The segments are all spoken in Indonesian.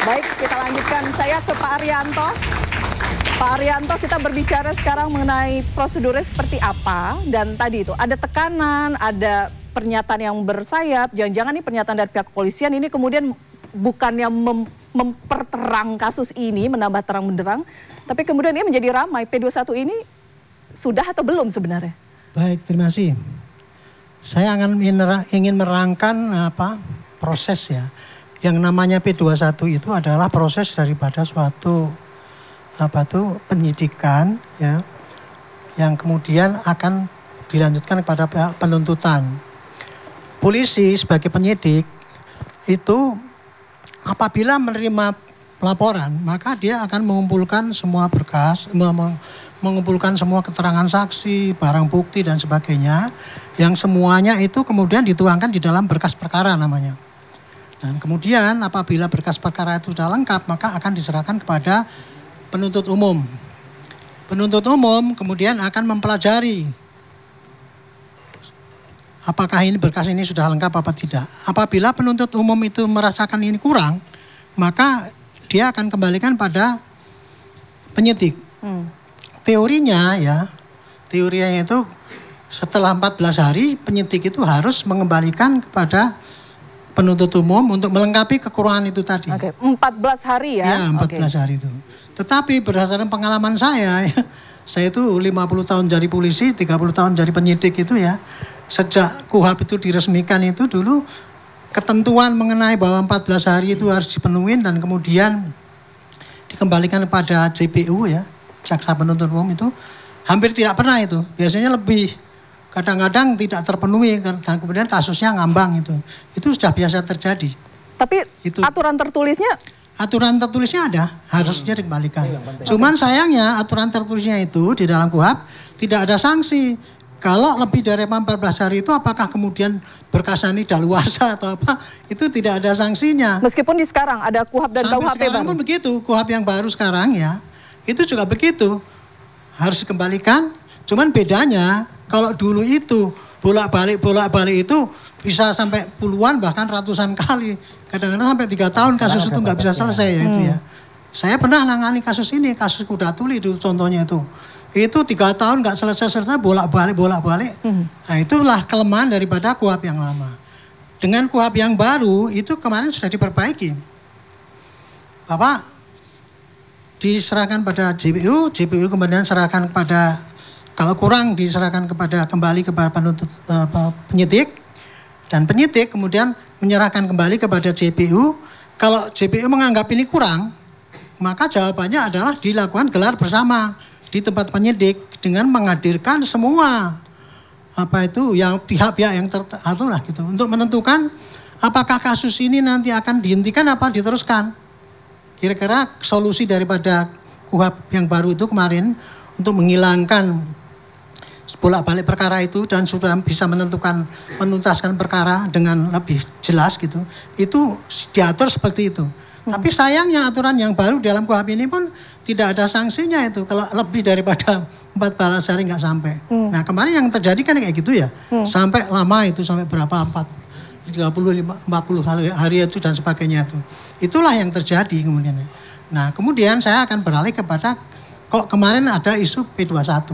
Baik, kita lanjutkan. Saya ke Pak Arianto. Pak Arianto, kita berbicara sekarang mengenai prosedurnya seperti apa. Dan tadi itu ada tekanan, ada pernyataan yang bersayap. Jangan-jangan ini pernyataan dari pihak kepolisian ini kemudian bukannya memperterang kasus ini, menambah terang benderang, tapi kemudian ini menjadi ramai. P21 ini sudah atau belum sebenarnya? Baik, terima kasih. Saya ingin merangkan proses ya. Yang namanya P21 itu adalah proses daripada suatu penyidikan ya, yang kemudian akan dilanjutkan kepada penuntutan. Polisi sebagai penyidik itu apabila menerima laporan, maka dia akan mengumpulkan semua berkas, mengumpulkan semua keterangan saksi, barang bukti dan sebagainya, yang semuanya itu kemudian dituangkan di dalam berkas perkara namanya. Dan kemudian apabila berkas perkara itu sudah lengkap, maka akan diserahkan kepada penuntut umum. Penuntut umum kemudian akan mempelajari apakah ini berkas ini sudah lengkap apa tidak. Apabila penuntut umum itu merasakan ini kurang, maka dia akan kembalikan pada penyidik. Teorinya itu setelah 14 hari penyidik itu harus mengembalikan kepada penuntut umum untuk melengkapi kekurangan itu tadi. Oke, 14 hari ya? Ya, 14 hari itu. Tetapi berdasarkan pengalaman saya itu 50 tahun jadi polisi, 30 tahun jadi penyidik itu ya. Sejak KUHP itu diresmikan itu dulu ketentuan mengenai bahwa 14 hari itu harus dipenuhi dan kemudian dikembalikan kepada JPU ya, jaksa penuntut umum itu hampir tidak pernah itu. Biasanya lebih, kadang-kadang tidak terpenuhi dan kemudian kasusnya ngambang itu. Itu sudah biasa terjadi. Tapi itu, aturan tertulisnya ada, harusnya dikembalikan. Cuman sayangnya aturan tertulisnya itu di dalam KUHP tidak ada sanksi. Kalau lebih dari 14 hari itu apakah kemudian berkas ini daluarsa atau apa, itu tidak ada sanksinya. Meskipun di sekarang ada KUHP dan KUHP baru. Sekarang pun begitu, KUHP yang baru sekarang ya, itu juga begitu. Harus dikembalikan, cuman bedanya kalau dulu itu bolak-balik itu bisa sampai puluhan bahkan ratusan kali. Kadang-kadang sampai 3 tahun kasus itu nggak bisa selesai ya itu ya. Saya pernah nangani kasus ini, kasus Kuda Tuli itu contohnya itu. Itu 3 tahun nggak selesai bolak-balik. Nah itulah kelemahan daripada KUHP yang lama. Dengan KUHP yang baru itu kemarin sudah diperbaiki. Bapak diserahkan pada JPU kemudian serahkan kepada, kalau kurang diserahkan kembali kepada penuntut penyidik, dan penyidik kemudian menyerahkan kembali kepada JPU. Kalau JPU menganggap ini kurang, maka jawabannya adalah dilakukan gelar bersama di tempat penyidik dengan menghadirkan semua yang pihak-pihak yang tertentu lah gitu, untuk menentukan apakah kasus ini nanti akan dihentikan apa diteruskan. Kira-kira solusi daripada KUHP yang baru itu kemarin untuk menghilangkan bolak-balik perkara itu dan sudah bisa menuntaskan perkara dengan lebih jelas gitu. Itu diatur seperti itu. Tapi sayangnya aturan yang baru dalam KUHP ini pun tidak ada sanksinya itu. Kalau lebih daripada 14 hari nggak sampai. Nah kemarin yang terjadi kan kayak gitu ya. Sampai lama itu, sampai berapa, 30, 40 hari itu dan sebagainya itu. Itulah yang terjadi kemudian. Nah kemudian saya akan beralih kepada, kok kemarin ada isu P21.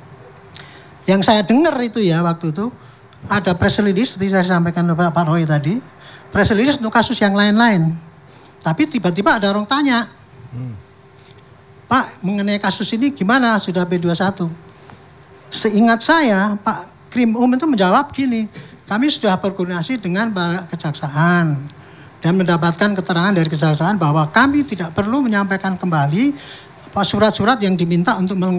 Yang saya dengar itu ya waktu itu, ada press release seperti saya sampaikan kepada Pak Roy tadi. Press release untuk kasus yang lain-lain. Tapi tiba-tiba ada orang tanya, Pak mengenai kasus ini gimana sudah P21? Seingat saya Pak Krim itu menjawab gini, kami sudah berkoordinasi dengan para kejaksaan dan mendapatkan keterangan dari kejaksaan bahwa kami tidak perlu menyampaikan kembali surat-surat yang diminta untuk